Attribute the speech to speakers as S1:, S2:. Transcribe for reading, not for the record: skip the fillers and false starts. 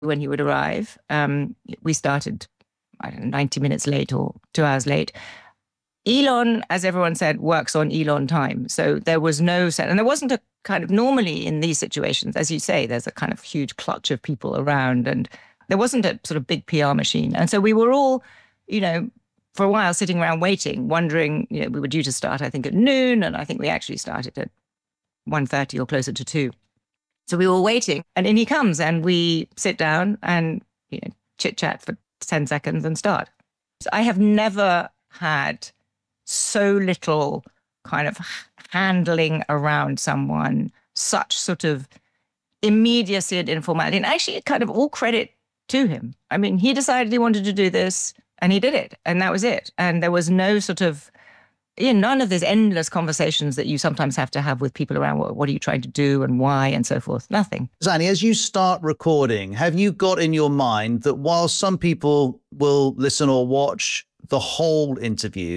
S1: when he would arrive. We started, I don't know, 90 minutes late or 2 hours late. Elon, as everyone said, works on Elon time. So there was no set, and there wasn't a kind of, normally in these situations, as you say, there's a kind of huge clutch of people around, and there wasn't a sort of big PR machine. And so we were all, for a while sitting around waiting, wondering, we were due to start, I think, at noon, and I think we actually started at 1:30 or closer to 2. So we were waiting, and in he comes, and we sit down and chit chat for 10 seconds and start. So I have never had so little kind of handling around someone, such sort of immediacy and informality, and actually kind of all credit to him. I mean, he decided he wanted to do this, and he did it, and that was it. And there was no sort of, none of these endless conversations that you sometimes have to have with people around, what are you trying to do and why and so forth. Nothing.
S2: Zanny, as you start recording, have you got in your mind that while some people will listen or watch the whole interview,